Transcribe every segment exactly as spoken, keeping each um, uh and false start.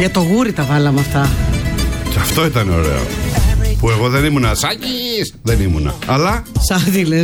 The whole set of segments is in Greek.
Για το γούρι τα βάλαμε αυτά. Και αυτό ήταν ωραίο. Που εγώ δεν ήμουνα Σάκης, δεν ήμουνα. Αλλά. Σάκη λες,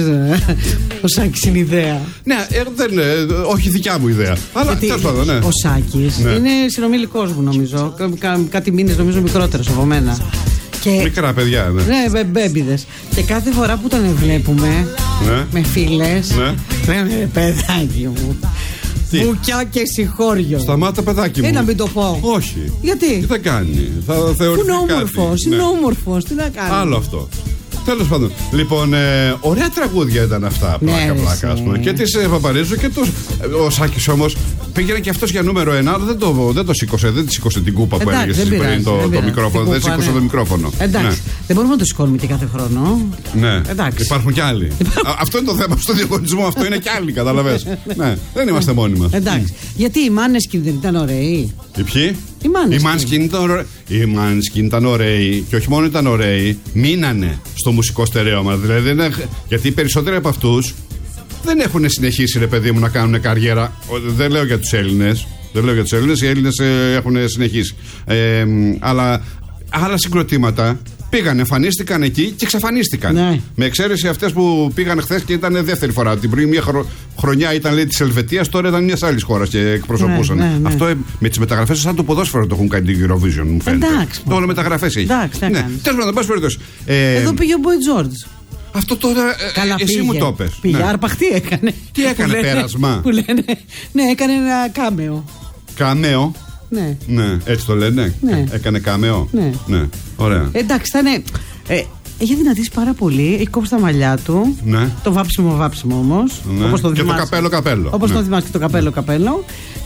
ο Σάκης είναι ιδέα. Ναι, ε, δεν, ε, όχι δικιά μου ιδέα. Αλλά τέλος πάντων, ναι. Ο Σάκης ναι. είναι συνομιλικός μου νομίζω. Κά, κάτι μήνες νομίζω μικρότερος από μένα. Και... Μικρά παιδιά, ναι. Ναι, μπέμπιδες. Και κάθε φορά που τον βλέπουμε ναι. με φίλες, ναι. λέμε παιδάκι μου. Τι? Μπουκιά και συγχώριο. Σταμάτα, παιδάκι μου. Ε, να μην το πω. Όχι. Γιατί? Τι θα κάνει. Θα θεωρηθεί. Είναι όμορφος. Είναι ναι. όμορφος. Τι να κάνει. Άλλο αυτό. Τέλος πάντων. Λοιπόν, ε, ωραία τραγούδια ήταν αυτά. Ναι, πλάκα, πλάκα, ας πούμε. Και της ε, Παπαρίζου και τους, ε, ο Σάκης όμως πήγαινε και αυτός για νούμερο ένα, αλλά δεν το, δεν το σήκωσε. Δεν τη σήκωσε την κούπα που έλεγε πριν το, το μικρόφωνο. Δεν σήκωσε το μικρόφωνο. Εντάξει. Ναι. Δεν μπορούμε να το σηκώνουμε και κάθε χρόνο. Ναι. Εντάξει. Υπάρχουν κι άλλοι. Αυτό είναι το θέμα στο διαγωνισμό. Αυτό είναι κι άλλοι, καταλαβες. Ναι. Δεν είμαστε μόνοι μας. Εντάξει. Γιατί οι Μάνεσκιν δεν ήταν ωραίοι. Οι ποιοι? Οι Μάνσκιν ήταν, ήταν ωραίοι. Και όχι μόνο ήταν ωραίοι, μείνανε στο μουσικό στερέωμα. Δηλαδή, είναι, γιατί οι περισσότεροι από αυτούς δεν έχουν συνεχίσει, ρε παιδί μου, να κάνουν καριέρα. Δεν λέω για τους Έλληνες. Δεν λέω για τους Έλληνες. Οι Έλληνες ε, έχουν συνεχίσει. Ε, αλλά άλλα συγκροτήματα πήγαν, εμφανίστηκαν εκεί και εξαφανίστηκαν. Ναι. Με εξαίρεση αυτές που πήγαν χθες και ήταν δεύτερη φορά. Την πριν μια χρο... χρονιά ήταν, λέει, της Ελβετίας, τώρα ήταν μια άλλη χώρα και εκπροσωπούσαν. Ναι, ναι, ναι. Αυτό ε, με τις μεταγραφές, σαν το ποδόσφαιρο το έχουν κάνει την Eurovision, μου φαίνεται. Εντάξει. Το όλο μεταγραφές έχει. Εντάξει, ναι. Τέλος πάντων, πάση περιπτώσει. Ε, Εδώ πήγε ο Boy George. Αυτό τώρα Καλά, ε, εσύ πήγε, μου το πες. Πήγε, ναι. αρπαχτή έκανε. Τι έκανε, που πέρασμα. Λένε, που λένε, ναι, έκανε ένα κάμεο. Κάμεο. Ναι. Ναι, έτσι το λένε. Ναι. Έκανε κάμεο. Ναι. Ναι. Ωραία. Εντάξει, θα είναι. Ε, έχει δυνατήσει πάρα πολύ. Έχει κόψει τα μαλλιά του. Ναι. Το βάψιμο, βάψιμο όμως. Ναι. Όπως το και θυμάσαι. Το καπέλο, καπέλο. Όπως ναι. το θυμάσαι και το καπέλο, καπέλο.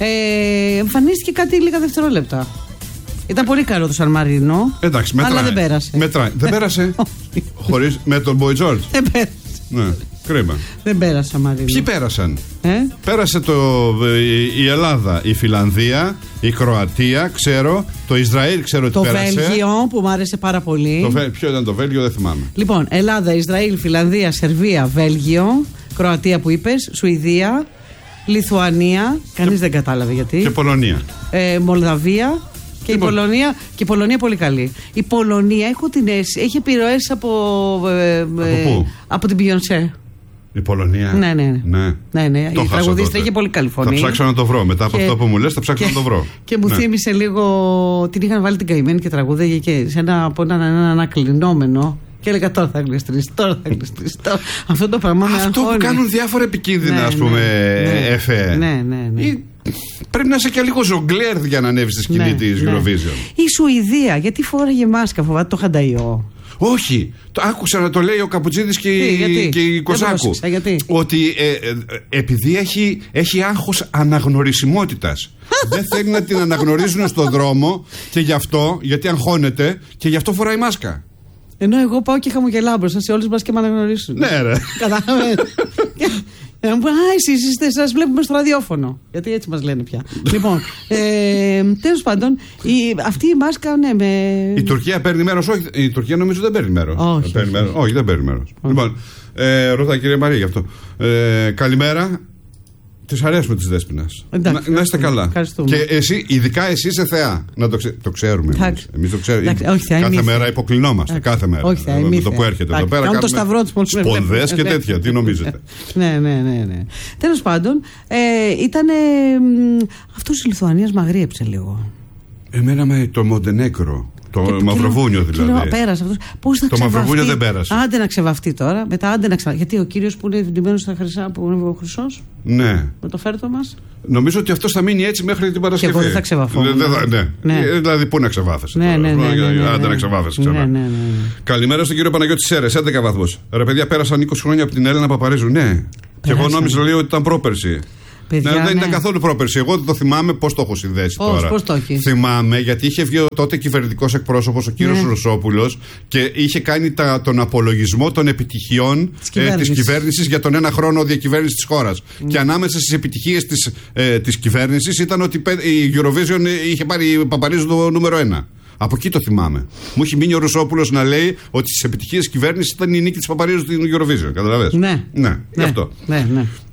Ε, εμφανίστηκε κάτι λίγα δευτερόλεπτα. Ήταν πολύ καλό το Σαν Μαρίνο. Εντάξει, μετράει. Αλλά δεν πέρασε. Μετράει. Δεν πέρασε. Χωρίς με τον Boy George. Δεν πέρασε. Ναι. Κρίμα. Δεν πέρασε, Σαν Μαρίνο. Ποιοι πέρασαν? Ε? Πέρασε το, η, η Ελλάδα, η Φιλανδία, η Κροατία, ξέρω. Το Ισραήλ, ξέρω ότι το πέρασε. Το Βέλγιο που μου άρεσε πάρα πολύ. Το, ποιο ήταν το Βέλγιο, δεν θυμάμαι. Λοιπόν, Ελλάδα, Ισραήλ, Φιλανδία, Σερβία, Βέλγιο, Κροατία που είπες, Σουηδία, Λιθουανία. Κανείς δεν κατάλαβε γιατί. Και Πολωνία. Ε, Μολδαβία. Και η, Πολωνία, και η Πολωνία πολύ καλή. Η Πολωνία έχω την αίσθηση, έχει επιρροές από, ε, από, πού? από την Μπιονσέ. Η Πολωνία. Ναι, ναι. ναι. ναι, ναι. Η τραγουδίστρια είχε πολύ καλή φωνή. Θα ψάξω να το βρω. Μετά από και, αυτό που μου λες, θα ψάξω και, να το βρω. Και μου ναι. θύμισε λίγο. Την είχαν βάλει την καημένη και τραγούδια και σε ένα, από έναν ένα ανακλεινόμενο. Και έλεγα τώρα θα γλιστρήσει, τώρα θα γλιστρήσει. Αυτό το πράγμα με αυτό που κάνουν διάφορα επικίνδυνα, ναι, ας πούμε, ναι, εφέ. Ναι, ναι, ναι. Ή, πρέπει να είσαι και λίγο ζογκλέρ για να ανέβεις στη σκηνή ναι, της ναι. Eurovision. Η Σουηδία, γιατί φόραγε μάσκα, φοβάται το χανταϊό. Όχι, το άκουσα να το λέει ο Καπουτζίδης και, Τι, και η Κοζάκου. Ότι ε, ε, επειδή έχει, έχει άγχος αναγνωρισιμότητας. Δεν θέλει να την αναγνωρίζουν στον δρόμο και γι' αυτό, γιατί αγχώνεται και γι' αυτό φοράει μάσκα. Ενώ εγώ πάω και χαμογελάω μπροστά σε όλους μας και με αναγνωρίσουν. Ναι, ρε. Κατάλαβες. Να μου πούνε, α, εσείς είστε, σας βλέπουμε στο ραδιόφωνο. Γιατί έτσι μας λένε πια. Λοιπόν, ε, τέλος πάντων, η, αυτή η μάσκα, ναι, με. Η Τουρκία παίρνει μέρος, όχι. Η Τουρκία νομίζω δεν παίρνει μέρος. Όχι, παίρνει μέρος. όχι δεν παίρνει μέρος. Λοιπόν, ε, ρωτά κύριε Μαρία γι' αυτό. Ε, καλημέρα. Της αρέσουμε τις Δέσποινας. Να, να είστε καλά. Και εσύ, ειδικά εσύ είσαι θεά. Να το, ξε, το ξέρουμε. Εμείς, εμείς το ξέρουμε. Κάθε μέρα υποκλεινόμαστε. Κάθε μέρα. Όχι, θεά, με το που έρχεται εδώ πέρα. Κάνουν το σταυρό τους πολλές φορές. Σπονδές και τέτοια. Τι νομίζετε. Ναι, ναι, ναι, ναι. Τέλος πάντων, ε, ήταν. Ε, αυτός της Λιθουανίας μ' αγρίεψε λίγο. Εμένα με το Μοντενέγκρο. Το και, Μαυροβούνιο και δηλαδή. Πέρασε αυτός. Πώς θα το Μαυροβούνιο δεν πέρασε. Άντε να ξεβαφτεί τώρα. Μετά άντε να ξεβαφτεί. Γιατί ο κύριος που είναι ντυμένος στα χρυσά, που είναι ο Χρυσός. Ναι. Με το φέρτο μας. Νομίζω ότι αυτό θα μείνει έτσι μέχρι την Παρασκευή. Και εγώ δεν θα ξεβαφώ. Ναι, ναι. ναι. Δηλαδή, πού να ξεβάθεσαι. Ναι, ναι, ναι, ναι, ναι, άντε να ξεβάθεσαι ξανά. Ναι, ναι, ναι. Καλημέρα στον κύριο Παναγιώτη Σέρες, έντεκα βαθμούς. Ρε παιδιά, πέρασαν είκοσι χρόνια από την Έλενα Παπαρίζου. Ναι. Και εγώ νόμιζα λέει ότι ήταν πρόπερση. Παιδιά, ναι, δεν ναι. ήταν καθόλου πρόπερση. Εγώ δεν το θυμάμαι πώς το έχω συνδέσει πώς, τώρα. Πώς το έχεις? Θυμάμαι γιατί είχε βγει τότε κυβερνητικός εκπρόσωπος ο κύριος ναι. Ρουσόπουλος και είχε κάνει τα, τον απολογισμό των επιτυχιών της ε, κυβέρνησης για τον ένα χρόνο διακυβέρνηση της χώρας. Mm. Και ανάμεσα στις επιτυχίες της, ε, της κυβέρνησης ήταν ότι η Eurovision είχε πάρει Παπαρίζου το νούμερο ένα. Από εκεί το θυμάμαι. Μου έχει μείνει ο Ρουσόπουλος να λέει ότι στις επιτυχίες της κυβέρνησης ήταν η νίκη της Παπαρίζου στην Eurovision. Καταλαβες. Ναι. Ναι, γι' αυτό. Ναι, ναι.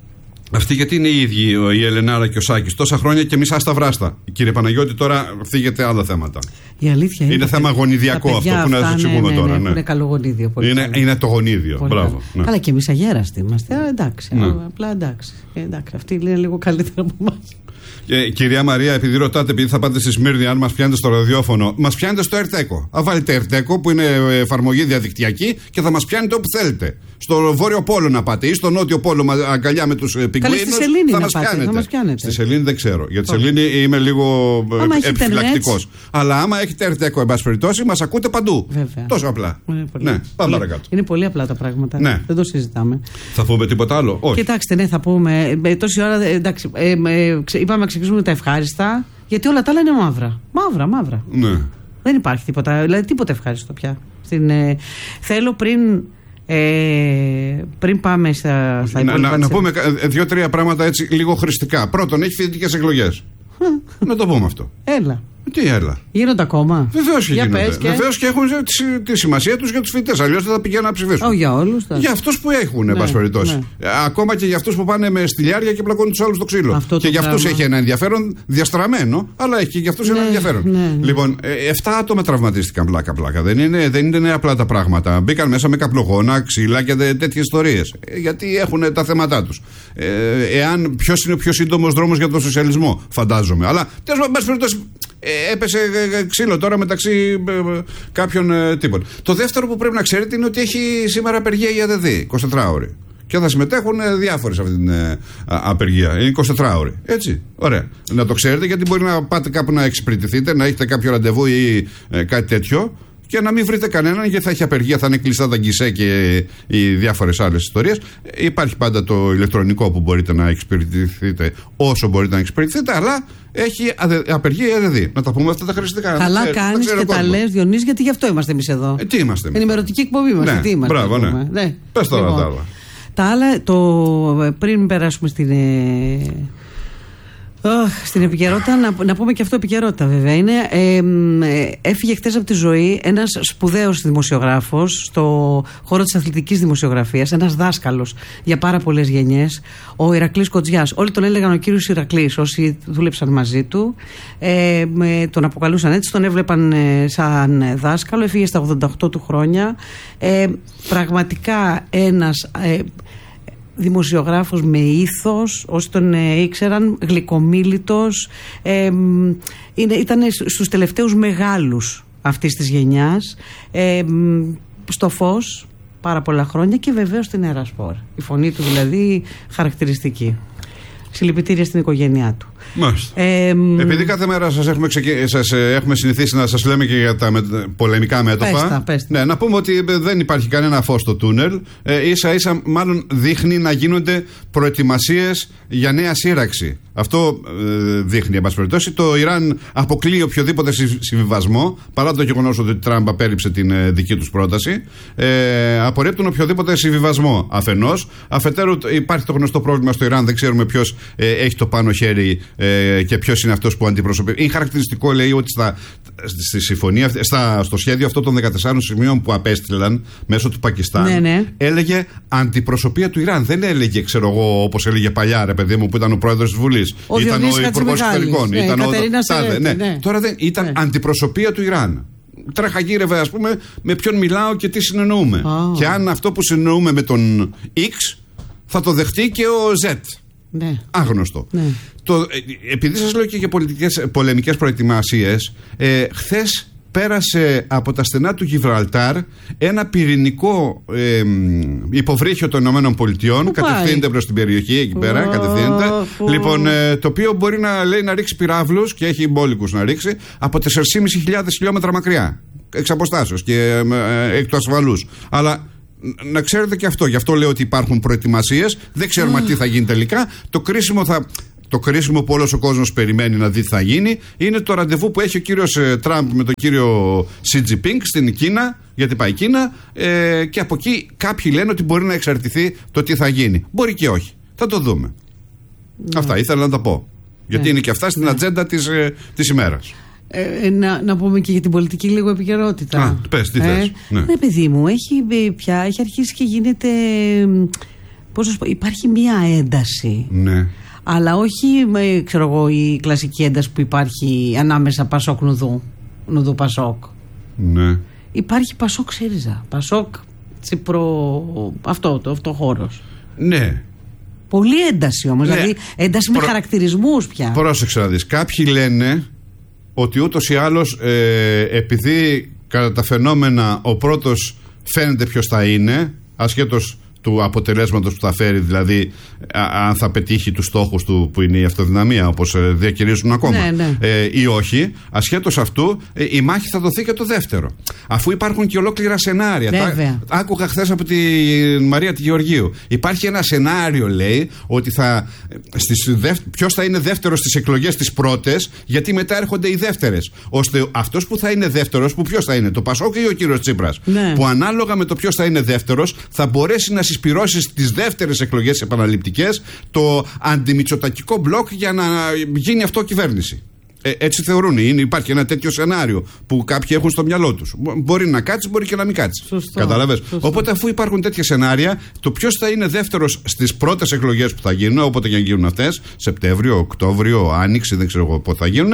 Αυτοί γιατί είναι οι ίδιοι, η Ελενάρα και ο Σάκης, τόσα χρόνια και μισά στα βράστα. Κύριε Παναγιώτη, τώρα φύγετε άλλα θέματα. Η αλήθεια είναι. Είναι θέμα γονιδιακό αυτό που να σα εξηγούμε ναι, τώρα. Ναι, ναι. Είναι καλό γονίδιο. Πολύ είναι, καλό. είναι το γονίδιο. Μπράβο. Ναι. Καλά, και εμεί αγέραστοι είμαστε. Α, εντάξει. Ναι. Απλά εντάξει. εντάξει. Αυτοί είναι λίγο καλύτερα από εμά. Ε, κυρία Μαρία, επειδή ρωτάτε, επειδή θα πάτε στη Σμύρνη, αν μας πιάνετε στο ραδιόφωνο, μας πιάνετε στο Ερτέκο. Αν βάλετε Ερτέκο, που είναι εφαρμογή διαδικτυακή, και θα μας πιάνετε όπου θέλετε. Στο Βόρειο Πόλο να πάτε ή στο Νότιο Πόλο, αγκαλιά με τους πιγκουίνους, θα μας πιάνετε. πιάνετε. Στη Σελήνη δεν ξέρω. Για τη Σελήνη είμαι λίγο επιφυλακτικός. Αλλά άμα έχετε Ερτέκο, εν πάση περιπτώσει, μας ακούτε παντού. Βέβαια. Τόσο απλά. Είναι πολύ, ναι, πάμε πολύ, παρακάτω. Είναι πολύ απλά τα πράγματα. Ναι. Δεν το συζητάμε. Θα πούμε τίποτα άλλο? Όχι. Κοιτάξτε, ναι, θα πούμε. Ε, τόση ώρα, εντάξει, ε, ε, ξε, είπαμε να ξεκινήσουμε τα ευχάριστα, γιατί όλα τα άλλα είναι μαύρα. Μαύρα, μαύρα. Ναι. Δεν υπάρχει τίποτα, δηλαδή τίποτα ευχάριστο πια. Στην, ε, θέλω πριν. Ε, πριν πάμε στα, στα να, υπόλοιπα. Να, να πούμε δύο-τρία πράγματα έτσι λίγο χρηστικά. Πρώτον, έχει φοιτητικές εκλογές. Να το πούμε αυτό. Έλα. Τι έλα. Γίνονται ακόμα. Βεβαίως και γίνονται. Και... Βεβαίως και έχουν τη, τη σημασία τους για τους φοιτητές. Αλλιώς δεν θα πηγαίνουν να ψηφίσουν. Όχι για όλους. Θα... Για αυτούς που έχουν, ναι, εν πάση περιπτώσει. Ναι. Ακόμα και για αυτούς που πάνε με στυλιάρια και πλακώνουν τους άλλους στο ξύλο. Αυτό και για αυτούς έχει ένα ενδιαφέρον διαστραμμένο, αλλά έχει και για αυτούς ναι, ένα ενδιαφέρον. Ναι, ναι. Λοιπόν, εφτά άτομα τραυματίστηκαν πλάκα-πλάκα. Δεν είναι, δεν είναι απλά τα πράγματα. Μπήκαν μέσα με καπλογόνα, ξύλα και τέτοιες ιστορίες. Γιατί έχουν τα θέματα τους. Ε, εάν ποιος είναι ο πιο σύντομος δρόμος για τον σοσιαλισμό, φαντάζομαι. Αλλά τέλος πάντων, έπεσε ξύλο τώρα μεταξύ κάποιων τύπων. Το δεύτερο που πρέπει να ξέρετε είναι ότι έχει σήμερα απεργία η ΑΔΔ, εικοσιτετράωρη. Και θα συμμετέχουν διάφοροι σε αυτή την απεργία. Είναι εικοσιτετράωρη. Έτσι. Ωραία. Να το ξέρετε, γιατί μπορεί να πάτε κάπου να εξυπηρετηθείτε, να έχετε κάποιο ραντεβού ή κάτι τέτοιο, και να μην βρείτε κανέναν, γιατί θα έχει απεργία, θα είναι κλειστά τα γκισέ και οι διάφορες άλλες ιστορίες. Υπάρχει πάντα το ηλεκτρονικό που μπορείτε να εξυπηρετηθείτε όσο μπορείτε να εξυπηρετηθείτε, αλλά έχει απεργία η ΑΔΔ. Να τα πούμε αυτά τα χαριστικά. Καλά κάνεις και τα λες, Διονύση, γιατί γι' αυτό είμαστε εμείς εδώ. Ε, τι είμαστε εμείς? Ενημερωτική εκπομπή είμαστε. Ναι, τι είμαστε. Μπράβο, ναι. ναι. Πες τώρα λοιπόν, τα άλλα. Τα άλλα, το, πριν περάσουμε στην. Ε, Oh, στην επικαιρότητα, να, να πούμε και αυτό επικαιρότητα βέβαια είναι. Ε, ε, έφυγε χτες από τη ζωή ένας σπουδαίος δημοσιογράφος στο χώρο της αθλητικής δημοσιογραφίας, ένας δάσκαλος για πάρα πολλές γενιές, ο Ηρακλής Κοτζιάς. Όλοι τον έλεγαν ο κύριος Ηρακλής, όσοι δούλεψαν μαζί του. Ε, με, τον αποκαλούσαν έτσι, τον έβλεπαν ε, σαν δάσκαλο. Έφυγε στα ογδόντα οκτώ του χρόνια. Ε, πραγματικά ένας. Ε, δημοσιογράφος με ήθος, όσοι τον ε, ήξεραν, γλυκομίλητος, ε, ήταν στους τελευταίους μεγάλους αυτής της γενιάς, ε, στο φως πάρα πολλά χρόνια, και βεβαίως στην Ερασπορ. Η φωνή του δηλαδή χαρακτηριστική. Συλληπιτήρια στην οικογένειά του. Μάλιστα. Ε, Επειδή κάθε μέρα σας έχουμε, ξεκι... σας έχουμε συνηθίσει να σας λέμε και για τα με... πολεμικά μέτωπα, πες τα, πες τα. Ναι, να πούμε ότι δεν υπάρχει κανένα φως στο τούνελ. Ε, ίσα ίσα μάλλον δείχνει να γίνονται προετοιμασίες για νέα σύραξη. Αυτό ε, δείχνει, εν πάση περιπτώσει. Το Ιράν αποκλείει οποιοδήποτε συμβιβασμό, παρά το γεγονός ότι ο Τραμπ απέρριψε την ε, δική τους πρόταση. Ε, απορρίπτουν οποιοδήποτε συμβιβασμό αφενός. Αφετέρου, υπάρχει το γνωστό πρόβλημα στο Ιράν, δεν ξέρουμε ποιος ε, έχει το πάνω χέρι ε, και ποιος είναι αυτός που αντιπροσωπεύει. Είναι χαρακτηριστικό, λέει, ότι στα, στη συμφωνία, στα, στο σχέδιο αυτό των δεκατεσσάρων σημείων που απέστειλαν μέσω του Πακιστάν, ναι, ναι. έλεγε αντιπροσωπεία του Ιράν. Δεν έλεγε, ξέρω εγώ, όπως έλεγε παλιά, ρε παιδί μου, που ήταν ο πρόεδρος της Βουλής. Ο ήταν ο υπουργός εξωτερικών. Ναι, ήταν ο Τάδε. Ναι. Ναι. Τώρα δεν ήταν ναι. αντιπροσωπεία του Ιράν. Τραχαγύρευε, ας πούμε, με ποιον μιλάω και τι συνεννοούμε. Oh. Και αν αυτό που συνεννοούμε με τον X θα το δεχτεί και ο Z. Ναι. Άγνωστο. Ναι. Το, επειδή σας λέω και για πολιτικές, πολεμικές προετοιμασίες, ε, χθες πέρασε από τα στενά του Γιβραλτάρ ένα πυρηνικό ε, υποβρύχιο των Ηνωμένων Πολιτειών. Κατευθύνεται προς την περιοχή εκεί πέρα. Oh, κατευθύνεται. Oh. Λοιπόν, ε, το οποίο μπορεί να, λέει, να ρίξει πυράβλους, και έχει μπόλικους να ρίξει, από τέσσερις χιλιάδες πεντακόσια χιλιόμετρα μακριά. Εξ αποστάσεως και ε, ε, εκ του ασφαλούς. Αλλά να ξέρετε και αυτό. Γι' αυτό λέω ότι υπάρχουν προετοιμασίες. Δεν ξέρουμε oh. τι θα γίνει τελικά. Το κρίσιμο θα. Το κρίσιμο που όλος ο κόσμος περιμένει να δει τι θα γίνει είναι το ραντεβού που έχει ο κύριος ε, Τραμπ με τον κύριο Σι Τζινπίνγκ στην Κίνα, γιατί πάει Κίνα, ε, και από εκεί κάποιοι λένε ότι μπορεί να εξαρτηθεί το τι θα γίνει. Μπορεί και όχι. Θα το δούμε. Ναι. Αυτά ήθελα να τα πω. Γιατί ναι. είναι και αυτά στην ναι. ατζέντα της, ε, της ημέρας. Ε, να, να πούμε και για την πολιτική λίγο επικαιρότητα. Α, πες, τι θες. Ε, ναι. ναι, παιδί μου, έχει, πια, έχει αρχίσει και γίνεται... πώς να σου πω, υπάρχει μία ένταση. Ναι. Αλλά όχι, με, ξέρω εγώ, η κλασική ένταση που υπάρχει ανάμεσα Πασόκ Νουδού, Νουδού Πασόκ. Ναι. Υπάρχει Πασόκ ΣΥΡΙΖΑ, Πασόκ Τσίπρο, αυτό το αυτό χώρος. Ναι. Πολύ ένταση όμως, ναι. Δηλαδή ένταση Προ... με χαρακτηρισμούς πια. Πρόσεξε να δεις, κάποιοι λένε ότι ούτως ή άλλως ε, επειδή κατά τα φαινόμενα ο πρώτος φαίνεται ποιος θα είναι, ασχέτως του αποτελέσματος που θα φέρει, δηλαδή α, αν θα πετύχει τους στόχους του που είναι η αυτοδυναμία, όπως ε, διακηρύσουν ακόμα, ναι, ναι. Ε, ή όχι, ασχέτως αυτού ε, η μάχη θα δοθεί και το δεύτερο, αφού υπάρχουν και ολόκληρα σενάρια. Τα, άκουγα χθες από τη Μαρία τη Γεωργίου, υπάρχει ένα σενάριο, λέει, ότι θα, στις δεύ, ποιος θα είναι δεύτερος στις εκλογές τις πρώτες, γιατί μετά έρχονται οι δεύτερες, ώστε αυτός που θα είναι δεύτερος, που ποιος θα είναι, το Πασόκ ή ο κύριος Τσίπρας, ναι. που ανάλογα με το ποιος θα είναι δεύτερος θα μπορέσει να συσπυρώσει στις δεύτερες εκλογές επαναληπτικές το αντιμητσοτακικό μπλοκ για να γίνει αυτό κυβέρνηση. Ε, έτσι θεωρούν. Είναι, υπάρχει ένα τέτοιο σενάριο που κάποιοι έχουν στο μυαλό τους. Μπορεί να κάτσει, μπορεί και να μην κάτσει. Κατάλαβες. Οπότε, αφού υπάρχουν τέτοια σενάρια, το ποιος θα είναι δεύτερος στις πρώτες εκλογές που θα γίνουν, όποτε και να γίνουν αυτές, Σεπτέμβριο, Οκτώβριο, Άνοιξη, δεν ξέρω εγώ πότε θα γίνουν.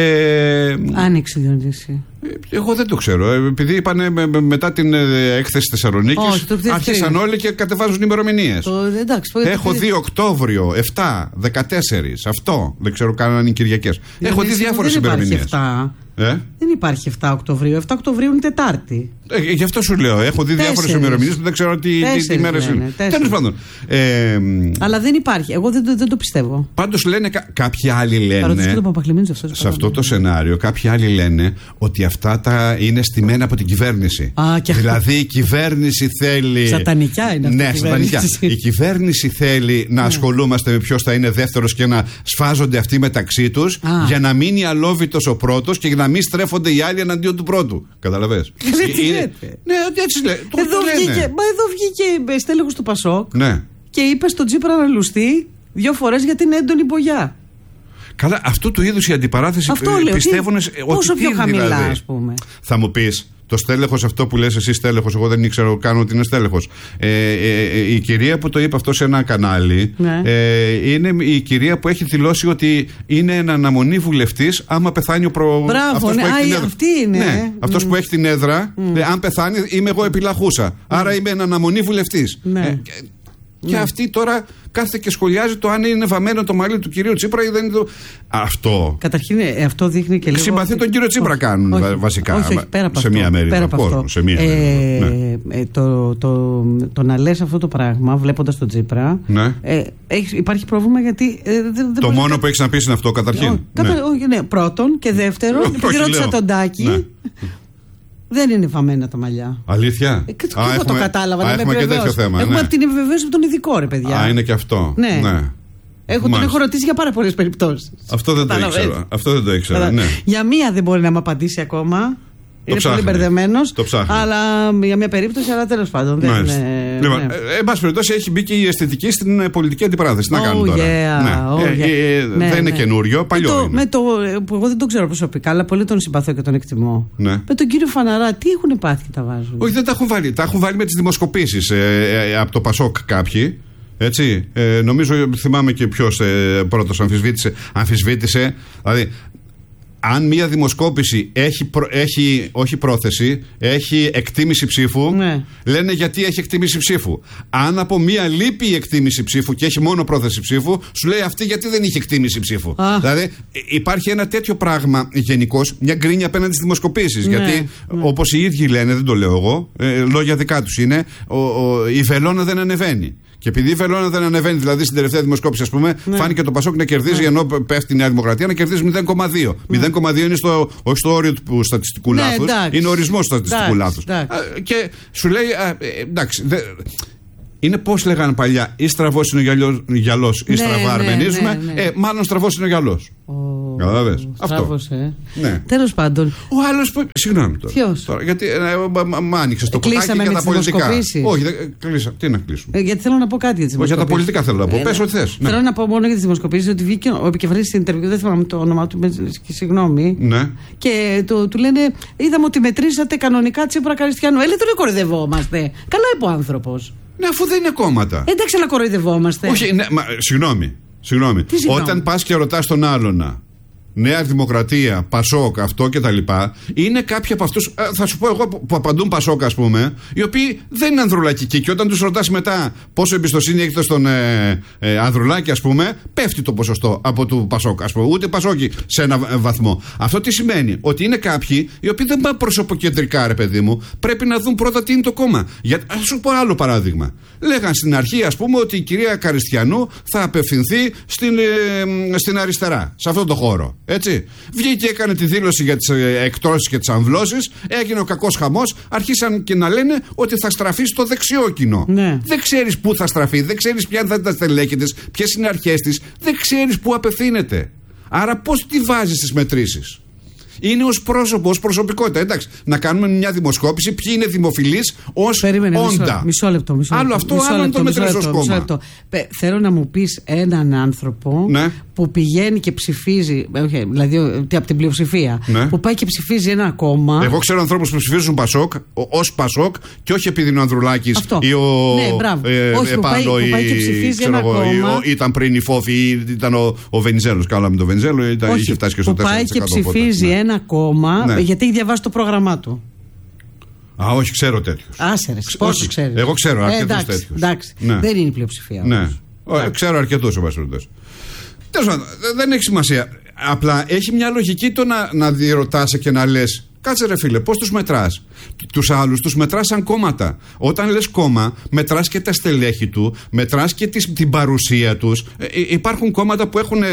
Ε, Άνοιξη, Διονύση. Εγώ δεν το ξέρω. Επειδή είπανε με, με, μετά την ε, έκθεση Θεσσαλονίκης, άρχισαν όλοι και κατεβάζουν ημερομηνίες. Έχω δει Οκτώβριο, επτά, δεκατέσσερα, αυτό. Δεν ξέρω καν αν είναι Κυριακές. Έχω δει διάφορες ημερομηνίες. Ε? Δεν υπάρχει επτά Οκτωβρίου. επτά Οκτωβρίου είναι Τετάρτη. Ε, γι' αυτό σου λέω. Έχω δει διάφορες ημερομηνίες που δεν ξέρω τι, τι, τι μέρες είναι. Τέλος πάντων. Ε, Αλλά δεν υπάρχει. Εγώ δεν, δεν το πιστεύω. Πάντως λένε κα, κάποιοι άλλοι λένε. Αυτό σε αυτό το σενάριο, κάποιοι άλλοι λένε ότι αυτά τα είναι στημένα από την κυβέρνηση. Α, δηλαδή η κυβέρνηση θέλει. Σατανικιά είναι αυτή. Ναι, σατανικιά. Η κυβέρνηση θέλει να ασχολούμαστε με ποιος θα είναι δεύτερος και να σφάζονται αυτοί μεταξύ τους για να μείνει αλόβητος ο πρώτος και να μην στρέφονται οι άλλοι εναντίον του πρώτου. Καταλαβες. Ναι, έτσι λέει. Εδώ βγήκε, μα εδώ βγήκε στέλεχος του Πασόκ, ναι, και είπε στον Τσίπρα να λουστεί δύο φορές για την έντονη μπογιά. Καλά, αυτού του είδους η αντιπαράθεση λέω, πιστεύουν τι, ότι. Πόσο πιο χαμηλά, δηλαδή, ας πούμε. Θα μου πεις, το στέλεχος αυτό που λες εσύ στέλεχος, εγώ δεν ήξερα καν ότι είναι στέλεχος. Ε, ε, ε, η κυρία που το είπε αυτό σε ένα κανάλι, ναι, ε, είναι η κυρία που έχει δηλώσει ότι είναι εν αναμονή βουλευτής άμα πεθάνει ο προ... Μπράβο, αυτός ναι, που έχει την έδρα. Αυτή είναι. Ναι, mm. αυτός που έχει την έδρα, mm. ε, αν πεθάνει είμαι εγώ επιλαχούσα. Mm. Άρα είμαι εν αναμονή βουλευτής. Ναι. Ε, και, και ναι, αυτή τώρα κάθεται και σχολιάζει το αν είναι βαμμένο το μαλλί του κυρίου Τσίπρα ή δεν είναι το. Αυτό. Καταρχήν αυτό δείχνει και λίγο. Συμπαθεί τον κύριο Τσίπρα όχι, κάνουν όχι, βασικά. Όχι, όχι, πέρα από σε αυτό, μία μέρη. Πέρα από αυτό. Σε μία ε, μέρη, ναι. ε, το, το, το να λες αυτό το πράγμα βλέποντας τον Τσίπρα, ναι, ε, έχει, υπάρχει πρόβλημα γιατί. Ε, δεν, δεν το μόνο να... που έχεις να πεις είναι αυτό καταρχήν. Όχι, ναι. Κατα... ναι, πρώτον και δεύτερον, επειδή ρώτησα τον Τάκη. Ναι. Δεν είναι βαμμένα τα μαλλιά. Αλήθεια. Ε, και εγώ το κατάλαβα. Α, έχουμε και τέτοιο θέμα. Έχουμε ναι, από την επιβεβαίωση από τον ειδικό, ρε παιδιά. Α, είναι και αυτό. Ναι. ναι. Έχω, τον έχω ρωτήσει για πάρα πολλές περιπτώσεις. Αυτό δεν το ήξερα. Αυτό δεν το ήξερα. Ναι. Για μία δεν μπορεί να μου απαντήσει ακόμα. Το είναι ψάχνει. Πολύ μπερδεμένος. Το ψάχνει. Αλλά για μια περίπτωση, αλλά τέλος πάντων. Δεν είναι, λοιπόν, ναι. ε, εν πάση περιπτώσει, έχει μπει και η αισθητική στην πολιτική αντιπαράθεση. Τι να oh, κάνουμε τώρα. Yeah, ναι. oh, yeah. ε, ε, ναι, δεν ναι. είναι καινούριο, παλιό. Με το, είναι. Με το, που εγώ δεν τον ξέρω προσωπικά, αλλά πολύ τον συμπαθώ και τον εκτιμώ. Ναι. Με τον κύριο Φαναρά, τι έχουν πάθει και τα βάζουν. Όχι, δεν τα έχουν βάλει. Τα έχουν βάλει με τις δημοσκοπήσεις ε, ε, από το Πασόκ κάποιοι. Έτσι. Ε, νομίζω, θυμάμαι και ποιος ε, πρώτος αμφισβήτησε. αμφισβήτησε δηλαδή, αν μία δημοσκόπηση έχει, προ, έχει όχι πρόθεση, έχει εκτίμηση ψήφου, ναι, λένε γιατί έχει εκτίμηση ψήφου. Αν από μία λείπει η εκτίμηση ψήφου και έχει μόνο πρόθεση ψήφου, σου λέει αυτή γιατί δεν είχε εκτίμηση ψήφου. Α. Δηλαδή υπάρχει ένα τέτοιο πράγμα γενικώς, μια γκρίνια απέναντι στις δημοσκοπήσεις. Ναι, γιατί ναι, όπως οι ίδιοι λένε, δεν το λέω εγώ, ε, λόγια δικά τους είναι, ο, ο, η βελόνα δεν ανεβαίνει. Και επειδή η βελόνα δεν ανεβαίνει, δηλαδή στην τελευταία δημοσκόπηση, ας πούμε, ναι, φάνηκε το Πασόκ να κερδίζει, ναι, ενώ πέφτει η Νέα Δημοκρατία να κερδίζει μηδέν κόμμα δύο. Ναι. μηδέν κόμμα δύο είναι στο, όχι στο όριο του στατιστικού, ναι, λάθους, είναι ο ορισμός του στατιστικού λάθους. Και σου λέει, α, εντάξει, δε, είναι πώς λέγανε παλιά, ή στραβός είναι ο γυαλός, ή ναι, στραβά αρμενίζουμε. Ναι, ναι, ναι. Ε, μάλλον στραβός είναι ο γυαλός. Oh, Καταλαβες. Αυτό. Ε. Ναι. Τέλος πάντων. Ο άλλος που. Συγγνώμη τώρα. Ποιος? Τώρα, γιατί ε, μ' άνοιξες το κουτάκι για τα πολιτικά. Όχι, δεν κλείσα. Τι να κλείσουμε. Ε, γιατί θέλω να πω κάτι για τις δημοσκοπήσεις. Για τα πολιτικά θέλω να πω. Ε, Πες ό,τι θες. Θέλω ναι. να πω μόνο για τις δημοσκοπήσεις ότι βγήκε ο επικεφαλής στην interview, δεν θυμάμαι το όνομά του, συγγνώμη. Ναι. Και το, του λένε, είδαμε ότι μετρήσατε κανονικά Τσίπρα Καριστιανού. Ε, λέει, τον κορυδευόμαστε. Καλά είπε ο άνθρωπος. Ναι, αφού δεν είναι κόμματα. Εντάξει, αλλά κοροϊδευόμαστε. Όχι, ναι, μα, συγγνώμη. Συγγνώμη. Όταν πας και ρωτάς τον άλλον, Νέα Δημοκρατία, Πασόκ, αυτό και τα λοιπά, είναι κάποιοι από αυτούς, θα σου πω εγώ που απαντούν Πασόκ, ας πούμε, οι οποίοι δεν είναι ανδρουλακικοί. Και όταν τους ρωτάς μετά πόσο εμπιστοσύνη έχετε στον ε, ε, Ανδρουλάκη, ας πούμε, πέφτει το ποσοστό από του Πασόκ, ας πούμε. Ούτε Πασόκι σε ένα βαθμό. Αυτό τι σημαίνει? Ότι είναι κάποιοι οι οποίοι δεν πάνε προσωποκεντρικά, ρε παιδί μου. Πρέπει να δουν πρώτα τι είναι το κόμμα. Για, ας σου πω άλλο παράδειγμα. Λέγαν στην αρχή, ας πούμε, ότι η κυρία Καριστιανού θα απευθυνθεί στην, ε, στην αριστερά, σε αυτόν τον χώρο. Έτσι. Βγήκε, έκανε τη δήλωση για τις ε, εκτρώσεις και τις αμβλώσεις, έγινε ο κακός χαμός, αρχίσαν και να λένε ότι θα στραφεί στο δεξιό κοινό. Ναι. Δεν ξέρεις πού θα στραφεί, δεν ξέρεις ποια θα είναι τα στελέχη της, ποιες είναι οι αρχές της, δεν ξέρεις πού απευθύνεται. Άρα πώς τη βάζεις στις μετρήσεις? Είναι ως πρόσωπο, ως προσωπικότητα. Εντάξει, να κάνουμε μια δημοσκόπηση ποιοι είναι δημοφιλείς ως Περίμενε, όντα. Μισό, μισό λεπτό. Μισό άλλο λεπτό, αυτό, μισό άλλο λεπτό, το μισό μετράς λεπτό, ως μισό κόμμα. λεπτό. Πε, θέλω να μου πεις έναν άνθρωπο, ναι, που πηγαίνει και ψηφίζει, okay, δηλαδή από την πλειοψηφία, ναι, που πάει και ψηφίζει ένα κόμμα. Εγώ ξέρω ανθρώπους που ψηφίζουν Πασόκ ως Πασόκ και όχι επειδή είναι ο Ανδρουλάκης ή ο ναι, ε, όχι, Επάνω που πάει, που πάει και ψηφίζει ένα εγώ, κόμμα. Ή, ήταν πριν η Φόφη ή ήταν ο, ο Βενιζέλος. Καλά με τον Βενιζέλο, ήταν, όχι, είχε φτάσει και στο τέσσερα τοις εκατό. Που πάει και ψηφίζει ναι. ένα κόμμα, ναι, γιατί έχει διαβάσει το πρόγραμμά του. Α, όχι, ξέρω τέτοιους. Άσερε, πόσους ξέρεις? Εγώ ξέρω αρκετούς ε, τέτοιους. Εντάξει, ναι. Δεν είναι η πλειοψηφία. Ναι. Ε, ξέρω αρκετούς ο Βασίλης. Τέλος πάντων, δεν έχει σημασία. Απλά έχει μια λογική το να, να διερωτάσαι και να λες, κάτσε ρε φίλε, πώς τους μετράς? Τους άλλους τους μετράς σαν κόμματα. Όταν λες κόμμα, μετράς και τα στελέχη του, μετράς και τις, την παρουσία τους. Ε, υπάρχουν κόμματα που έχουν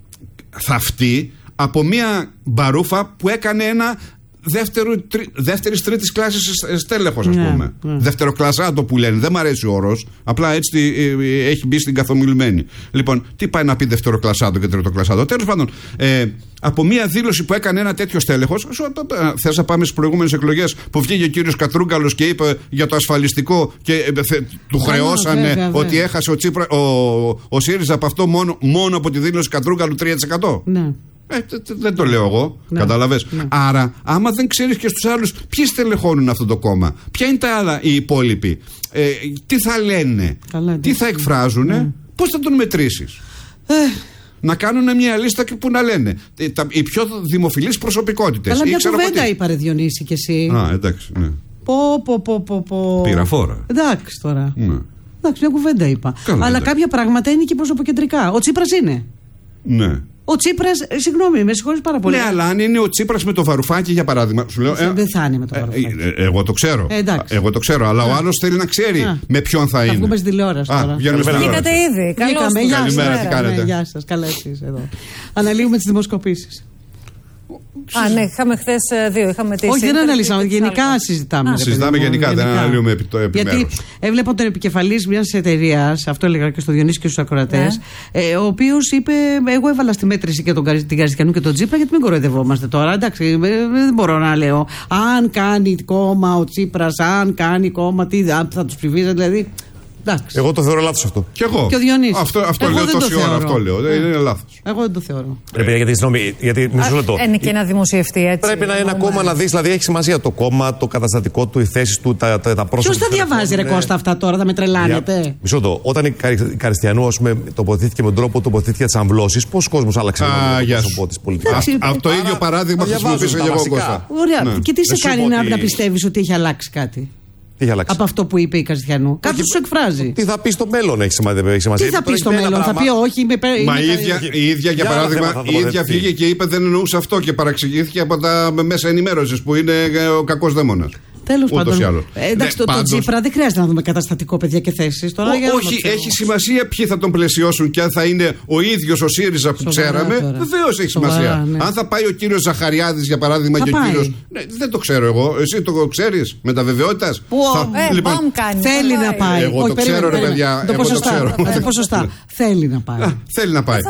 θαυτεί από μια μπαρούφα που έκανε ένα τρί, δεύτερης τρίτης κλάσης στέλεχος, ας πούμε. Yeah, yeah. Δευτεροκλασσάτο που λένε. Δεν μ' αρέσει ο όρος. Απλά έτσι ε, έχει μπει στην καθομιλημένη. Λοιπόν, τι πάει να πει δευτεροκλασσάτο και τριτοκλασσάτο? Τέλος πάντων, ε, από μία δήλωση που έκανε ένα τέτοιο στέλεχος, θες να πάμε στις προηγούμενες εκλογές που βγήκε ο κύριος Κατρούγκαλος και είπε για το ασφαλιστικό και ε, θε, του χρεώσανε yeah, yeah, yeah, ότι έχασε ο, Τσίπρα, ο, ο ΣΥΡΙΖΑ από αυτό μόνο, μόνο από τη δήλωση Κατρούγκαλου τρία τοις εκατό. Yeah. Ε, δεν το λέω εγώ, ναι, κατάλαβες. Ναι. Άρα, άμα δεν ξέρεις και στους άλλους ποιοι στελεχώνουν αυτό το κόμμα, ποια είναι τα άλλα οι υπόλοιποι, ε, τι θα λένε, καλά, τι θα εκφράζουν, ναι, πώς θα τον μετρήσεις? Ε. Να κάνουν μια λίστα που να λένε τα, οι πιο δημοφιλείς προσωπικότητες. Καλά, μια κουβέντα είπα, ρε Διονύση, κι εσύ. Α, εντάξει, ναι. Πω, πω, πω, πω, πω. Πήρα φόρα. Εντάξει τώρα. Ναι. Εντάξει, μια κουβέντα είπα. Καλά, αλλά εντάξει, κάποια πράγματα είναι και προσωποκεντρικά. Ο Τσίπρας είναι. Ναι. Ο Τσίπρας, συγγνώμη, με συγχωρείς πάρα πολύ. Ναι, αλλά αν είναι ο Τσίπρας με το Βαρουφάκι, για παράδειγμα. Σου λέω, ε, δεν θα είναι με το Βαρουφάκι. Ε, ε, εγώ το ξέρω. Ε, εγώ το ξέρω, αλλά α, ο άλλος θέλει να ξέρει α, με ποιον θα, θα είναι. Θα βγούμε στην τηλεόραση τώρα. Βγήκατε ήδη. Καλημέρα, τι κάνετε? Γεια σας, καλά εσείς εδώ. Αναλύουμε τις δημοσκοπήσεις. Α, ναι, είχαμε χθες δύο. Είχαμε τις όχι, δεν αναλύσαμε. Γενικά συζητάμε. Α, συζητάμε γενικά, γενικά, δεν αναλύουμε επί, το επιμέρους. Γιατί έβλεπα τον επικεφαλής μιας εταιρείας, αυτό έλεγα και στο Διονύση και στους ακροατές, ναι, ε, ο οποίος είπε: εγώ έβαλα στη μέτρηση και τον, την Καριστιανού και τον Τσίπρα, γιατί μην κοροϊδευόμαστε τώρα. Εντάξει, δεν μπορώ να λέω. Αν κάνει κόμμα ο Τσίπρας, αν κάνει κόμμα, τι θα τους ψηφίζει, δηλαδή. Εντάξει. Εγώ το θεωρώ λάθος αυτό. Κι εγώ. Και ο Διονύσης. Αυτό, αυτό λέω τόση ώρα. Αυτό λέω. Δεν είναι λάθος. Εγώ δεν το θεωρώ. Πρέπει, γιατί, συγγνώμη, γιατί μισό λεπτό. Είναι και να δημοσιευτεί έτσι. Πρέπει να είναι ένα κόμμα να δεις, δηλαδή έχει σημασία το κόμμα, το καταστατικό του, οι θέσεις του, τα, τα, τα πρόσωπα. Ποιος τα διαβάζει, ρε Κώστα, αυτά τώρα, θα με τρελάνετε? Μισό λεπτό. Όταν η Καριστιανού, ας πούμε, τοποθετήθηκε με τον τρόπο τοποθετήθηκε τις αμβλώσεις, πώς ο κόσμος άλλαξε το πρόσωπο της πολιτικής? Αυτό το ίδιο παράδειγμα χρησιμοποιήσω και εγώ, Κώστα. Ωραία. Και τι σε κάνει να πιστεύεις ότι έχει αλλάξει κάτι? Από αυτό που είπε η Καριστιανού. Κάποιο σου εκφράζει. Τι θα πει στο μέλλον έχει σημασία. Τι θα πει στο μέλλον, θα πει όχι, είμαι υπέρ. Μα η ίδια, η ίδια για παράδειγμα, η ίδια βγήκε και είπε δεν εννοούσε αυτό και παραξηγήθηκε από τα μέσα ενημέρωσης που είναι ο κακός δαίμονας. Τέλος πάντων. Ε, εντάξει, ναι, το, το Τσίπρα δεν χρειάζεται να δούμε καταστατικό, παιδιά, και θέσεις. Τώρα, Ό, όχι, έχει σημασία ποιοι θα τον πλαισιώσουν και αν θα είναι ο ίδιος ο ΣΥΡΙΖΑ που σοβαρά, ξέραμε. Βεβαίως έχει σημασία. Σοβαρά, ναι. Αν θα πάει ο κύριος Ζαχαριάδης, για παράδειγμα, θα και ο κύριος. Ναι, δεν το ξέρω εγώ. Εσύ το ξέρεις με τα βεβαιότητας. Θα... Ε, λοιπόν, θέλει να πάει. Εγώ όχι, το ξέρω, ρε παιδιά. Το ποσοστά. Θέλει να πάει. Θέλει να πάει.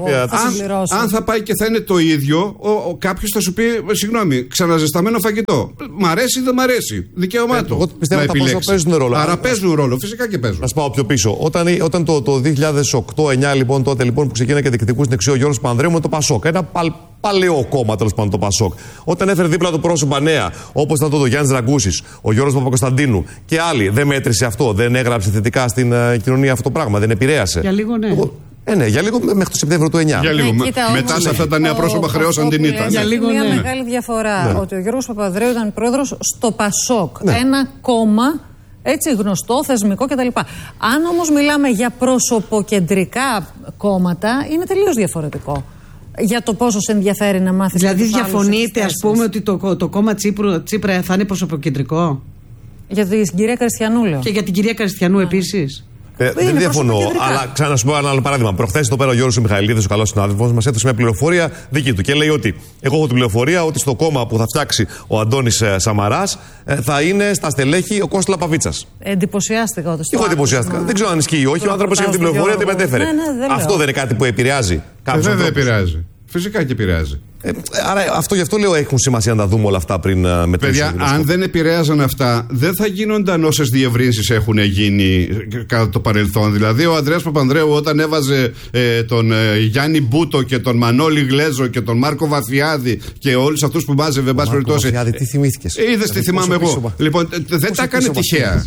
Αν θα πάει και θα είναι το ίδιο, κάποιο θα σου πει: συγγνώμη, ξαναζεσταμένο φαγητό. Μ' αρέσει ή δεν μ' αρέσει. αρέσει. Δικαίωμά του. Εγώ πιστεύω ότι τα ποσά παίζουν ρόλο. Άρα παίζουν ρόλο, φυσικά και παίζουν. Να σου πάω πιο πίσω. Όταν, όταν το, το δύο χιλιάδες οκτώ εννιά λοιπόν, τότε λοιπόν που ξεκίνησε και διεκδικούσε την εξουσία ο Γιώργος Παπανδρέου με το Πασόκ. Ένα παλ, παλαιό κόμμα τέλος πάντων το Πασόκ. Όταν έφερε δίπλα του πρόσωπα νέα, όπως ήταν τότε ο Γιάννης Ραγκούσης, ο Γιώργος Παπακοσταντίνου και άλλοι, δεν μέτρησε αυτό, δεν έγραψε θετικά στην uh, κοινωνία αυτό το πράγμα, δεν επηρέασε. Για λίγο ναι. Εγώ, Ε, ναι, για λίγο μέχρι το Σεπτέμβριο του εννιά. Για λίγο. Ναι, κοίτα, μετά σε αυτά τα νέα πρόσωπα χρεώσαν την ήττα. Για λίγο μια ναι. μεγάλη διαφορά. Ναι. Ότι ο Γιώργος Παπανδρέου ήταν πρόεδρος στο Πασόκ. Ναι. Ένα κόμμα έτσι γνωστό, θεσμικό κτλ. Αν όμως μιλάμε για προσωποκεντρικά κόμματα, είναι τελείως διαφορετικό. Για το πόσο σε ενδιαφέρει να μάθεις. Δηλαδή, διαφωνείτε, ας πούμε, ότι το, το κόμμα Τσίπρου, Τσίπρα θα είναι προσωποκεντρικό. Για την κυρία Καριστιανού, λέω. Και για την κυρία Καριστιανού yeah. επίσης. Ε, δεν διαφωνώ, αλλά ξανά σου πω ένα άλλο παράδειγμα. Προχθές εδώ πέρα ο Γιώργος Μιχαηλίδης, ο καλός συνάδελφος, μας έδωσε μια πληροφορία δική του και λέει ότι εγώ έχω την πληροφορία ότι στο κόμμα που θα φτιάξει ο Αντώνης Σαμαράς θα είναι στα στελέχη ο Κώστας Λαπαβίτσας. Εντυπωσιάστηκα ότι στο. Εγώ εντυπωσιάστηκα. Δεν ξέρω αν ισχύει ή όχι. Ο άνθρωπος έχει την πληροφορία, την μετέφερε. Αυτό δεν είναι κάτι που επηρεάζει κάποιους ανθρώπους? Δεν επηρεάζει. Φυσικά και επηρεάζει. Ε, άρα αυτό γι' αυτό λέω έχουν σημασία να τα δούμε όλα αυτά πριν με το Παιδιά, αν δεν επηρέαζαν αυτά, δεν θα γίνονταν όσες διευρύνσεις έχουν γίνει κατά το παρελθόν. Δηλαδή, ο Ανδρέας Παπανδρέου όταν έβαζε ε, τον ε, Γιάννη Μπούτο και τον Μανώλη Γλέζο και τον Μάρκο Βαθιάδη και όλους αυτούς που μάζευε, εν πάση περιπτώσει. Βαθιάδη, τι θυμήθηκες? Είδες τι θυμάμαι εγώ. Λοιπόν, δεν τα έκανε τυχαία.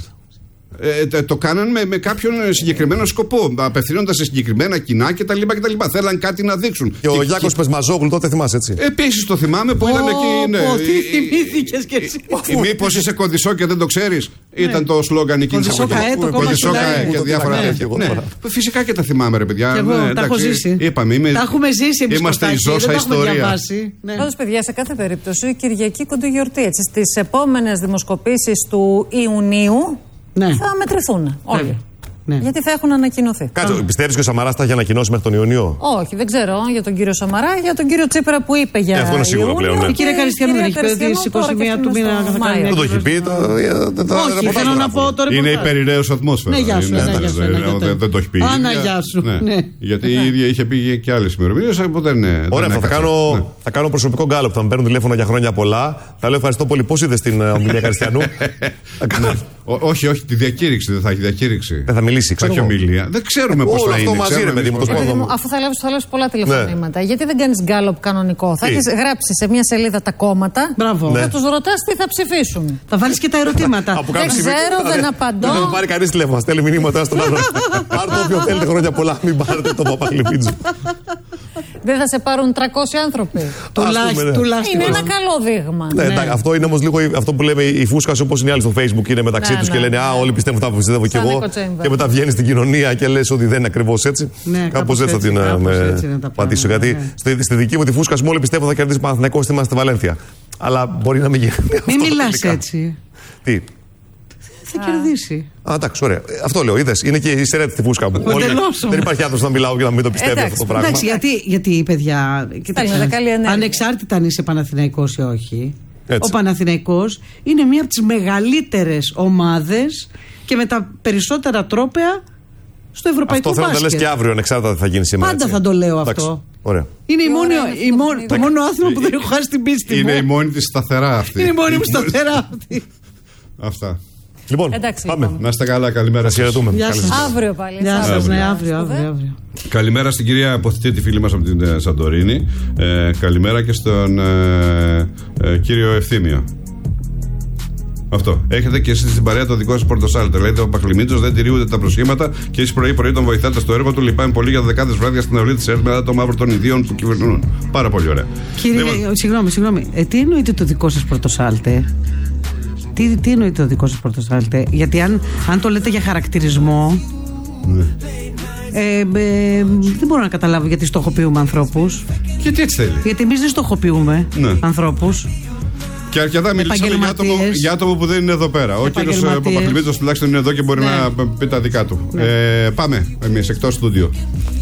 Ε, το κάναν με, με κάποιον συγκεκριμένο σκοπό, απευθύνοντας σε συγκεκριμένα κοινά κτλ. Θέλαν κάτι να δείξουν. Και, και ο Γιάκος και... Πεσμαζόγλου τότε θυμάσαι, έτσι? Επίσης το θυμάμαι που oh, ήταν εκεί. Ναι, oh, τι θυμήθηκες κι εσύ. Μήπως είσαι κοντισό και δεν το ξέρεις? Ήταν το σλόγγαν εκεί. Κοντισόκα και διάφορα τέτοια. Φυσικά και τα θυμάμαι, ρε παιδιά. Τα έχω ζήσει. Τα έχουμε ζήσει. Είμαστε η ζώσα ιστορία. Πάντως, παιδιά, σε κάθε περίπτωση η Κυριακή κοντογιορτή. Στις επόμενες δημοσκοπήσεις του Ιουνίου. Ναι. Θα μετρηθούν όλοι. Ναι. Γιατί θα έχουν ανακοινωθεί. Κάτσε, πιστεύεις και ο Σαμαράς θα έχει ανακοινώσει μέχρι τον Ιουνίο? Όχι, δεν ξέρω για τον κύριο Σαμαρά, για τον κύριο Τσίπρα που είπε για. Ε, αυτό είναι σίγουρο πλέον. Ναι. Η κυρία Καριστιανού δεν έχει πει ότι στις είκοσι μία του μήνα θα κάνει. Δεν το έχει πει. Όχι, θέλω να πω τώρα. Είναι υπερηρέως ατμόσφαιρα. Ναι, γεια σου. Δεν το έχει πει. Άνα, γεια σου. Γιατί η ίδια είχε πει και άλλες ημερομηνίες. Ωραία, θα κάνω προσωπικό γκάλωπ. Θα με παίρνουν τηλέφωνο για χρόνια πολλά. Θα λέω ευχαριστώ πολύ. Πώς είδες την ομιλία Καριστιανού? Όχι, όχι, τη διακήρυξη δεν θα έχει διακήρυξη. Δεν θα μιλήσει, θα έχει ομιλία. Δεν ξέρουμε πώς θα είναι. Αυτό μαζί, ρε παιδί μου. Αφού θα λάβεις, θα λάβεις πολλά τηλεφωνήματα, ναι. Γιατί δεν κάνεις γκάλωπ κανονικό? Θα έχεις γράψει σε μια σελίδα τα κόμματα. Μπράβο. Και θα τους ρωτάς τι θα ψηφίσουν. Θα βάλεις και τα ερωτήματα. Δεν ξέρω, δεν απαντώ. Δεν θα πάρει κανείς τηλέφωνο. Στέλνει μηνύματα στον άλλο. Πάρτε όποιο θέλετε χρόνια πολλά. Μην πάρετε το Παπαγλυπίτζο. Δεν θα σε πάρουν τριακόσιοι άνθρωποι. Τουλάχιστον. Είναι ένα καλό δείγμα. Ναι, αυτό είναι όμως λίγο αυτό που λέμε η φούσκα, όπως είναι οι άλλοι στο Facebook, είναι μεταξύ τους και λένε α, όλοι πιστεύουν θα πιστεύω κι εγώ. Και μετά βγαίνει στην κοινωνία και λες ότι δεν είναι ακριβώς έτσι. Κάπως έτσι θα την πατήσω. Γιατί στη δική μου τη φούσκα, όλοι πιστεύουν θα κερδίσει Παναθηναϊκός, είμαστε στη Βαλένθια. Αλλά μπορεί να μην γίνει. Μην μιλάς έτσι. Τι? Θα κερδίσει. Α, εντάξει, ωραία. Αυτό λέω, είδες. Είναι και η σερέτη στη φούσκα μου. Όλοι, δεν υπάρχει άνθρωπος να μιλάω και να μην το πιστεύει αυτό το πράγμα. Εντάξει, γιατί, γιατί παιδιά. Κοιτάξτε, ανεξάρτητα αν είσαι Παναθηναϊκός ή όχι, έτσι. Ο Παναθηναϊκός είναι μία από τις μεγαλύτερες ομάδες και με τα περισσότερα τρόπαια στο ευρωπαϊκό μπάσκετ. Αυτό θέλω να το λες και αύριο, ανεξάρτητα θα γίνει σήμερα. Πάντα έτσι. θα το λέω εντάξει. Αυτό. Ωραία. Είναι η μόνη, η μόνη, το μόνο άθλημα που δεν έχω χάσει την πίστη είναι μου. η μόνη της σταθερά αυτή. Είναι η μόνη μου σταθερά αυτή. Αυτά. Λοιπόν, εντάξει, πάμε. Να είστε καλά, καλημέρα σας. Γεια σας. Αύριο πάλι. Γεια σας, ναι, αύριο, αύριο, αύριο. Καλημέρα στην κυρία Αποθητή, τη φίλη μας από την ε, Σαντορίνη. Ε, καλημέρα και στον ε, ε, κύριο Ευθύμιο. Αυτό. Έχετε και εσείς στην παρέα το δικό σας πορτοσάλτε. Λέτε ο Παχλημίτσος δεν τηρεί τα προσχήματα και εσείς πρωί-πρωί τον βοηθάτε στο έργο του. Λυπάμαι πολύ για δεκάδες βράδια στην αυλή της ΕΡΤ μετά το μαύρο των ιδίων που κυβερνούν. Πάρα πολύ ωραία. Κύριε, Λέβαια... συγγνώμη, συγγνώμη. Ε, τι εννοείται το δικό σας πορτοσάλτε? Τι, τι εννοείται το δικό σας πορτοσάλτε? Γιατί αν, αν το λέτε για χαρακτηρισμό. Ναι. Ε, ε, δεν μπορώ να καταλάβω γιατί στοχοποιούμε ανθρώπους. Γιατί έτσι θέλει? Γιατί εμείς δεν στοχοποιούμε ναι. ανθρώπους. Και αρκετά μιλήσαμε για άτομο, για άτομο που δεν είναι εδώ πέρα. Ο κύριος Παπακλημίτσος τουλάχιστον είναι εδώ και μπορεί ναι. να πει τα δικά του. Ναι. Ε, πάμε εμείς εκτός στούντιο.